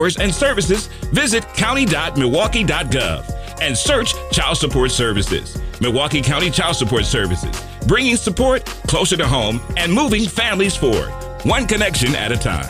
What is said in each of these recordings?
and services, visit county.milwaukee.gov and search Child Support Services. Milwaukee County Child Support Services, bringing support closer to home and moving families forward, one connection at a time.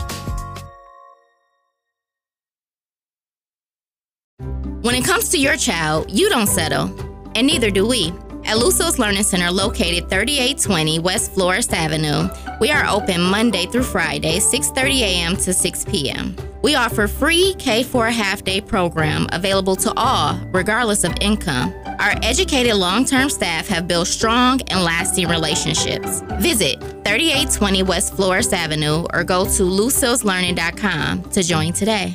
When it comes to your child, you don't settle, and neither do we. At Lucille's Learning Center, located 3820 West Florist Avenue, we are open Monday through Friday, 6:30 a.m. to 6 p.m. We offer free K4 half-day program available to all, regardless of income. Our educated long-term staff have built strong and lasting relationships. Visit 3820 West Florist Avenue or go to lucilleslearning.com to join today.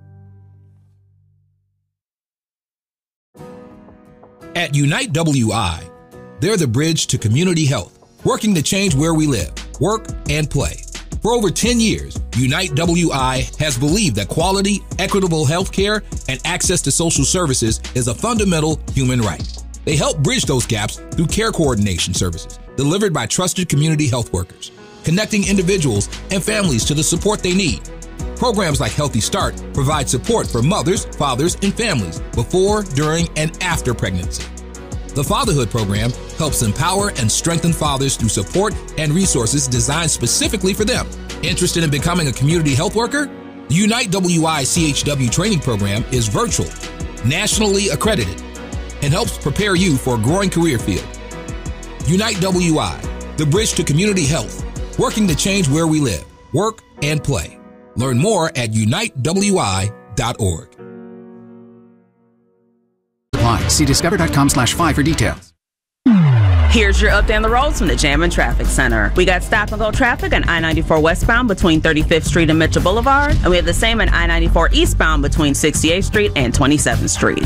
At Unite WI, they're the bridge to community health, working to change where we live, work, and play. For over 10 years, Unite WI has believed that quality, equitable health care and access to social services is a fundamental human right. They help bridge those gaps through care coordination services delivered by trusted community health workers, connecting individuals and families to the support they need. Programs like Healthy Start provide support for mothers, fathers, and families before, during, and after pregnancy. The Fatherhood Program helps empower and strengthen fathers through support and resources designed specifically for them. Interested in becoming a community health worker? The Unite WI CHW training program is virtual, nationally accredited, and helps prepare you for a growing career field. Unite WI, the bridge to community health, working to change where we live, work, and play. Learn more at unitewi.org. See discover.com/5 for details. Here's your update on the roads from the Jam and Traffic Center. We got stop-and-go traffic on I-94 westbound between 35th Street and Mitchell Boulevard, and we have the same on I-94 eastbound between 68th Street and 27th Street.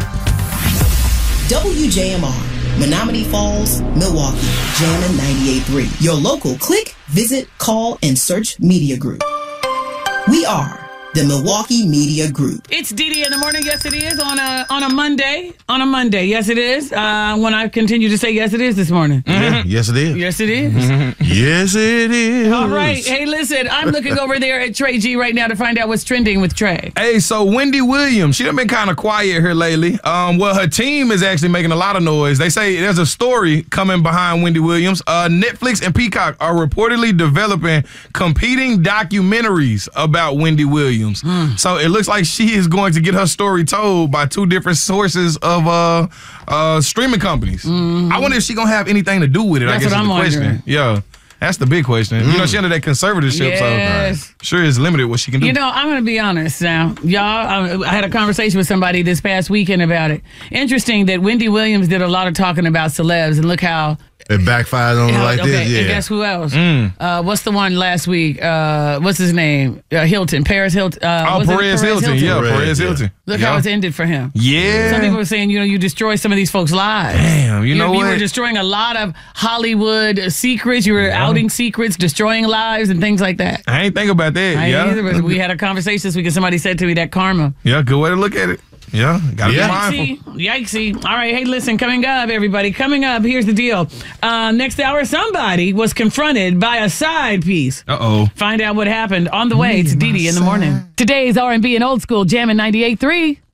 WJMR, Menominee Falls, Milwaukee, Jammin' 98.3. Your local click, visit, call, and search media group. We are the Milwaukee Media Group. It's DD in the morning. Yes, it is on a Monday. On a Monday, yes, it is. When I continue to say yes, it is this morning. Mm-hmm. Yes, it is. Yes, it is. Mm-hmm. Yes, it is. All right. Hey, listen, I'm looking over there at Trey G right now to find out what's trending with Trey. Hey, so Wendy Williams, she done been kind of quiet here lately. Well, her team is actually making a lot of noise. They say there's a story coming behind Wendy Williams. Netflix and Peacock are reportedly developing competing documentaries about Wendy Williams. So it looks like she is going to get her story told by two different sources of streaming companies. I wonder if she's going to have anything to do with it. That's I guess what I'm question. wondering. Yeah. That's the big question. You know, she under that conservatorship, so sure is limited what she can do. You know, I'm going to be honest now. Y'all, I had a conversation with somebody this past weekend about it. Interesting that Wendy Williams did a lot of talking about celebs, and look how it backfired on her like this. Yeah. And guess who else? What's the one last week? What's his name? Hilton. Paris Hilton. Perez Hilton. Yeah, Perez Hilton. Look how it's ended for him. Yeah. Some people were saying, you know, you destroy some of these folks' lives. Damn, you know what? You were destroying a lot of Hollywood secrets. You were outing secrets, destroying lives, and things like that. I ain't think about that. I ain't either, but we had a conversation this week, and somebody said to me that karma. Yeah, good way to look at it. Yeah, gotta be mindful. Yikesy. All right, hey, listen, coming up, everybody. Coming up, here's the deal. Next hour, somebody was confronted by a side piece. Uh-oh. Find out what happened on the way. It's Dee Dee in the morning. Today's R&B and old school, Jammin' 98.3.